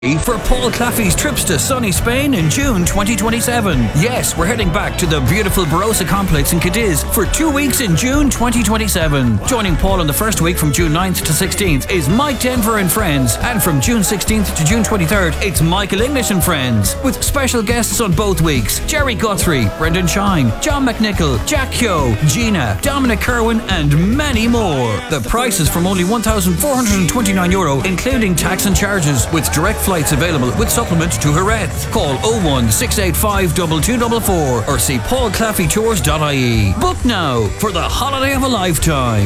For Paul Claffey's trips to sunny Spain in June 2027. Yes, we're heading back to the beautiful Barossa complex in Cadiz for 2 weeks in June 2027. Joining Paul in the first week from June 9th to 16th is Mike Denver and Friends, and from June 16th to June 23rd it's Michael English and Friends, with special guests on both weeks: Jerry Guthrie, Brendan Shine, John McNichol, Jack Kyo, Gina, Dominic Kerwin and many more. The price is from only €1,429, including tax and charges, with direct flights available with supplement to Jerez. Call 01 685 2244 or see paulclaffeytours.ie. Book now for the holiday of a lifetime.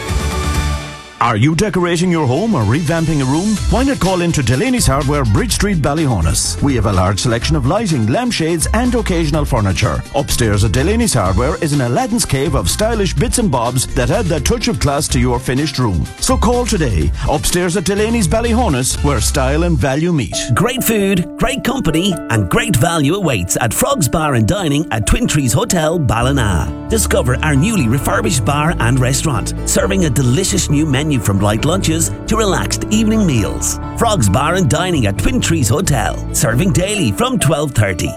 Are you decorating your home or revamping a room? Why not call into Delaney's Hardware, Bridge Street, Ballyhonus? We have a large selection of lighting, lampshades and occasional furniture. Upstairs at Delaney's Hardware is an Aladdin's cave of stylish bits and bobs that add that touch of class to your finished room. So call today. Upstairs at Delaney's Ballyhonus, where style and value meet. Great food, great company and great value awaits at Frog's Bar and Dining at Twin Trees Hotel, Ballina. Discover our newly refurbished bar and restaurant, serving a delicious new menu from light lunches to relaxed evening meals. Frog's Bar and Dining at Twin Trees Hotel, serving daily from 12:30.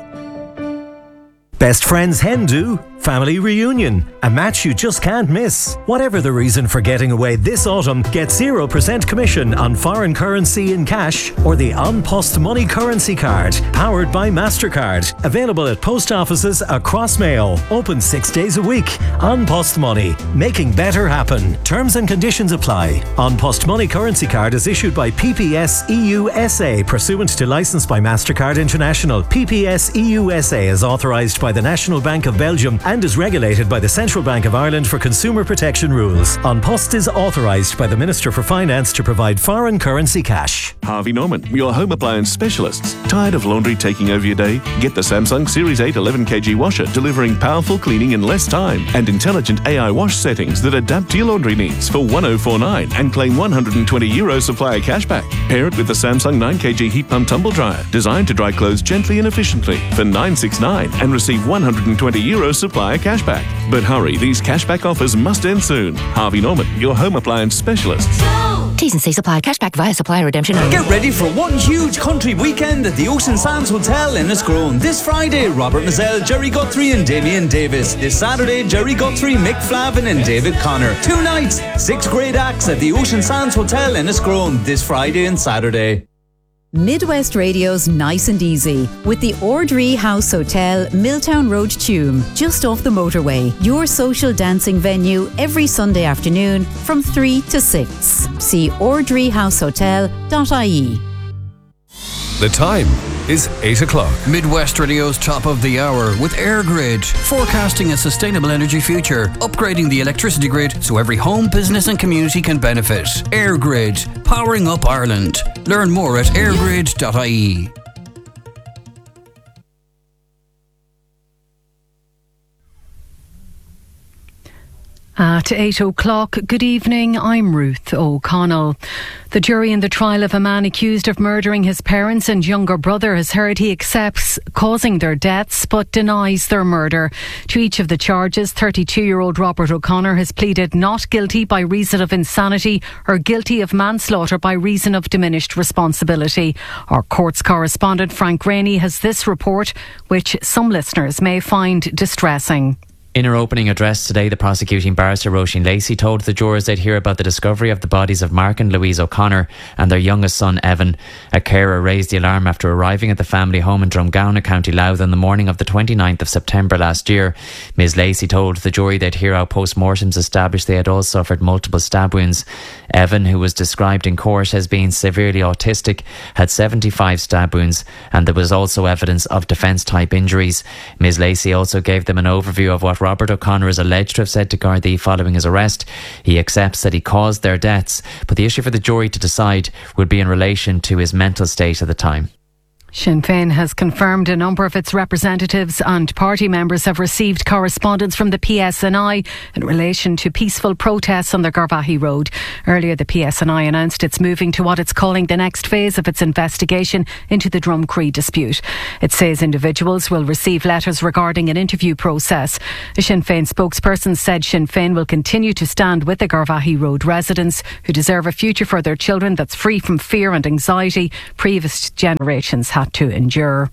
Best Friends Hen Do, family reunion, a match you just can't miss. Whatever the reason for getting away this autumn, get 0% commission on foreign currency in cash or the An Post Money currency card, powered by MasterCard. Available at post offices across Mayo. Open 6 days a week. An Post Money, making better happen. Terms and conditions apply. An Post Money currency card is issued by PPS EU SA, pursuant to licence by MasterCard International. PPS EU SA is authorised by the National Bank of Belgium and is regulated by the Central Bank of Ireland for consumer protection rules. An Post is authorised by the Minister for Finance to provide foreign currency cash. Harvey Norman, your home appliance specialists. Tired of laundry taking over your day? Get the Samsung Series 8 11kg washer, delivering powerful cleaning in less time and intelligent AI wash settings that adapt to your laundry needs for €1049 and claim €120 supplier cashback. Pair it with the Samsung 9kg heat pump tumble dryer, designed to dry clothes gently and efficiently for $969 and receive €120 supplier cashback. But hurry, these cashback offers must end soon. Harvey Norman, your home appliance specialists. T's and C's apply. Cashback via supplier redemption. Get ready for one huge country weekend at the Ocean Sands Hotel in Enniscrone. This Friday, Robert Mazzell, Jerry Guthrie and Damien Davis. This Saturday, Jerry Guthrie, Mick Flavin and David Connor. 2 nights, 6 great acts at the Ocean Sands Hotel in Enniscrone this Friday and Saturday. Midwest Radio's Nice and Easy with the Ordree House Hotel, Milltown Road, Tuam, just off the motorway. Your social dancing venue every Sunday afternoon from 3 to 6. See ordreehousehotel.ie. The time is 8 o'clock. Midwest Radio's top of the hour with AirGrid, forecasting a sustainable energy future, upgrading the electricity grid so every home, business and community can benefit. AirGrid, powering up Ireland. Learn more at airgrid.ie. At 8 o'clock, good evening, I'm Ruth O'Connell. The jury in the trial of a man accused of murdering his parents and younger brother has heard he accepts causing their deaths but denies their murder. To each of the charges, 32-year-old Robert O'Connor has pleaded not guilty by reason of insanity or guilty of manslaughter by reason of diminished responsibility. Our courts correspondent Frank Rainey has this report, which some listeners may find distressing. In her opening address today, the prosecuting barrister Roisin Lacey told the jurors they'd hear about the discovery of the bodies of Mark and Louise O'Connor and their youngest son Evan. A carer raised the alarm after arriving at the family home in Drumgowna, County Louth on the morning of the 29th of September last year. Ms Lacey told the jury they'd hear how post-mortems established they had all suffered multiple stab wounds. Evan, who was described in court as being severely autistic, had 75 stab wounds, and there was also evidence of defence-type injuries. Ms Lacey also gave them an overview of what Robert O'Connor is alleged to have said to Gardaí following his arrest. He accepts that he caused their deaths, but the issue for the jury to decide would be in relation to his mental state at the time. Sinn Féin has confirmed a number of its representatives and party members have received correspondence from the PSNI in relation to peaceful protests on the Garvaghey Road. Earlier, the PSNI announced it's moving to what it's calling the next phase of its investigation into the Drumcree dispute. It says individuals will receive letters regarding an interview process. A Sinn Féin spokesperson said Sinn Féin will continue to stand with the Garvaghey Road residents who deserve a future for their children that's free from fear and anxiety previous generations had to endure.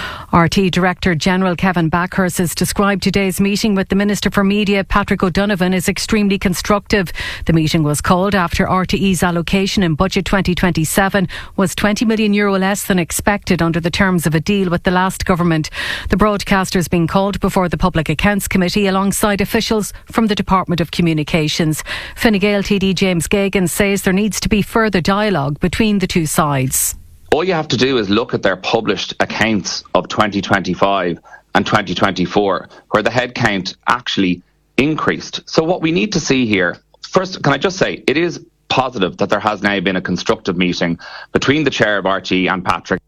RT Director General Kevin Backhurst has described today's meeting with the Minister for Media, Patrick O'Donovan, as extremely constructive. The meeting was called after RTE's allocation in Budget 2027 was €20 million less than expected under the terms of a deal with the last government. The broadcaster has been called before the Public Accounts Committee alongside officials from the Department of Communications. Fine Gael TD James Geoghegan says there needs to be further dialogue between the two sides. All you have to do is look at their published accounts of 2025 and 2024, where the headcount actually increased. So what we need to see here, first, can I just say, it is positive that there has now been a constructive meeting between the chair of RTE and Patrick.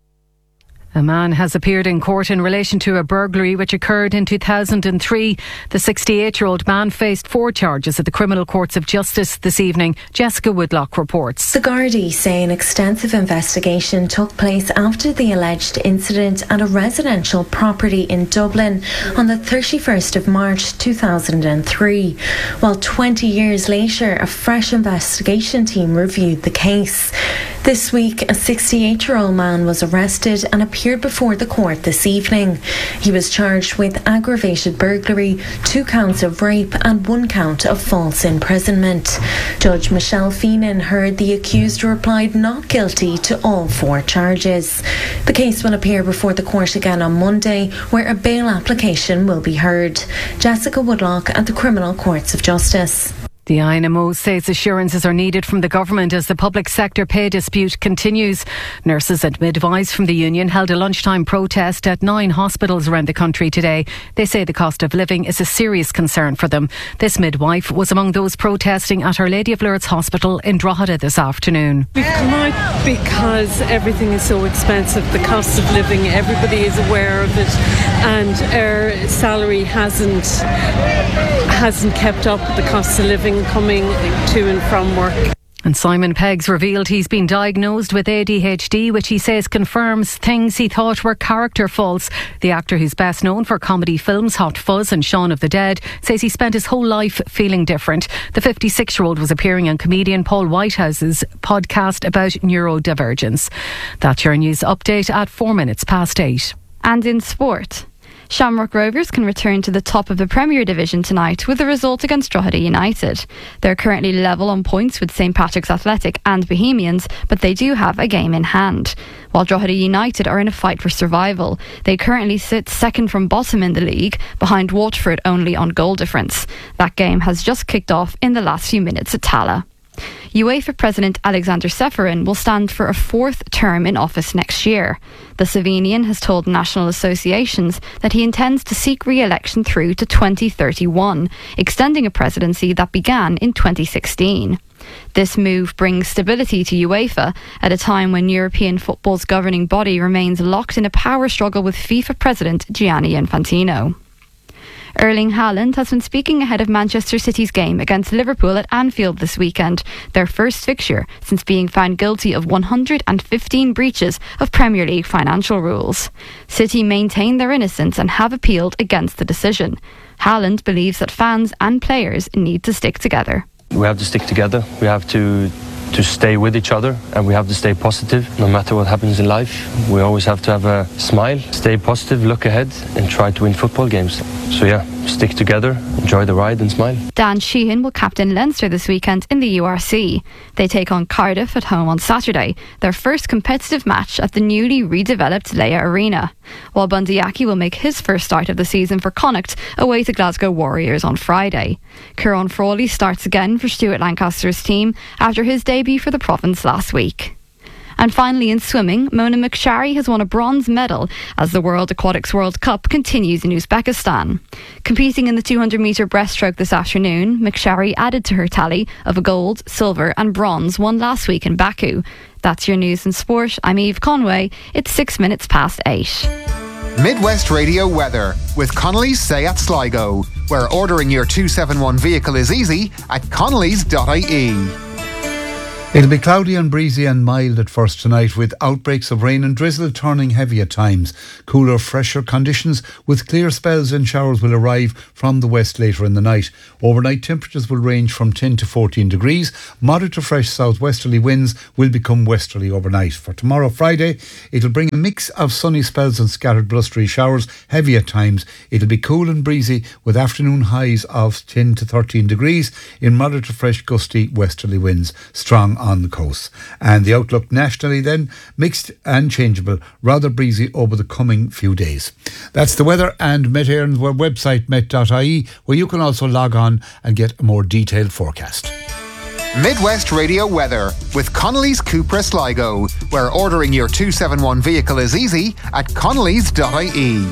A man has appeared in court in relation to a burglary which occurred in 2003. The 68-year-old man faced 4 charges at the Criminal Courts of Justice this evening. Jessica Woodlock reports. The Gardaí say an extensive investigation took place after the alleged incident at a residential property in Dublin on the 31st of March 2003. While 20 years later, a fresh investigation team reviewed the case. This week, a 68-year-old man was arrested and appeared before the court this evening. He was charged with aggravated burglary, 2 counts of rape and 1 count of false imprisonment. Judge Michelle Feenan heard the accused replied not guilty to all 4 charges. The case will appear before the court again on Monday, where a bail application will be heard. Jessica Woodlock at the Criminal Courts of Justice. The INMO says assurances are needed from the government as the public sector pay dispute continues. Nurses and midwives from the union held a lunchtime protest at 9 hospitals around the country today. They say the cost of living is a serious concern for them. This midwife was among those protesting at Our Lady of Lourdes Hospital in Drogheda this afternoon. We've come out because everything is so expensive, the cost of living, everybody is aware of it, and our salary hasn't kept up with the cost of living coming to and from work. And Simon Pegg's revealed he's been diagnosed with ADHD, which he says confirms things he thought were character faults. The actor, who's best known for comedy films Hot Fuzz and Shaun of the Dead, says he spent his whole life feeling different. The 56-year-old was appearing on comedian Paul Whitehouse's podcast about neurodivergence. That's your news update at 8:04. And in sport, Shamrock Rovers can return to the top of the Premier Division tonight with a result against Drogheda United. They're currently level on points with St Patrick's Athletic and Bohemians, but they do have a game in hand. While Drogheda United are in a fight for survival, they currently sit second from bottom in the league, behind Waterford only on goal difference. That game has just kicked off in the last few minutes at Tallaght. UEFA President Alexander Ceferin will stand for a 4th term in office next year. The Slovenian has told national associations that he intends to seek re-election through to 2031, extending a presidency that began in 2016. This move brings stability to UEFA at a time when European football's governing body remains locked in a power struggle with FIFA President Gianni Infantino. Erling Haaland has been speaking ahead of Manchester City's game against Liverpool at Anfield this weekend, their first fixture since being found guilty of 115 breaches of Premier League financial rules. City maintain their innocence and have appealed against the decision. Haaland believes that fans and players need to stick together. We have to stick together. We have to stay with each other, and we have to stay positive no matter what happens in life. We always have to have a smile, stay positive, look ahead and try to win football games. So yeah, stick together, enjoy the ride and smile. Dan Sheehan will captain Leinster this weekend in the URC. They take on Cardiff at home on Saturday, their first competitive match at the newly redeveloped Leia Arena. While Bundy Aki will make his first start of the season for Connacht away to Glasgow Warriors on Friday. Kieran Frawley starts again for Stuart Lancaster's team after his debut for the province last week. And finally in swimming, Mona McSharry has won a bronze medal as the World Aquatics World Cup continues in Uzbekistan. Competing in the 200-metre breaststroke this afternoon, McSharry added to her tally of a gold, silver and bronze won last week in Baku. That's your news and sport. I'm Eve Conway. It's 6 minutes past 8. Midwest Radio weather with Connolly's Seat Sligo, where ordering your 271 vehicle is easy at connellys.ie. It'll be cloudy and breezy and mild at first tonight, with outbreaks of rain and drizzle turning heavy at times. Cooler, fresher conditions with clear spells and showers will arrive from the west later in the night. Overnight temperatures will range from 10 to 14 degrees. Moderate to fresh southwesterly winds will become westerly overnight. For tomorrow, Friday, it'll bring a mix of sunny spells and scattered blustery showers, heavy at times. It'll be cool and breezy with afternoon highs of 10 to 13 degrees in moderate to fresh gusty westerly winds, strong on the coast. And the outlook nationally then, mixed and changeable, rather breezy over the coming few days. That's the weather and Met Éireann's website, met.ie, where you can also log on and get a more detailed forecast. Midwest Radio weather with Connolly's Cupra Sligo, where ordering your 271 vehicle is easy at connellys.ie.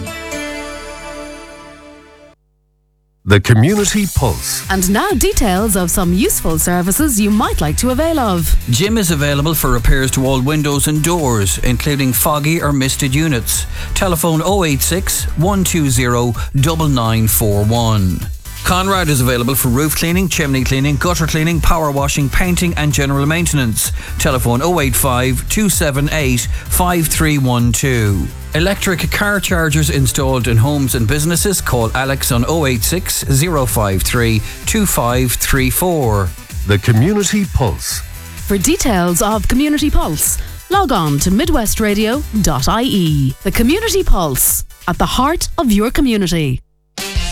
The Community Pulse. And now details of some useful services you might like to avail of. Jim is available for repairs to all windows and doors, including foggy or misted units. Telephone 086 120 9941. Conrad is available for roof cleaning, chimney cleaning, gutter cleaning, power washing, painting and general maintenance. Telephone 085 278 5312. Electric car chargers installed in homes and businesses. Call Alex on 086 053 2534. The Community Pulse. For details of Community Pulse, log on to midwestradio.ie. The Community Pulse, at the heart of your community.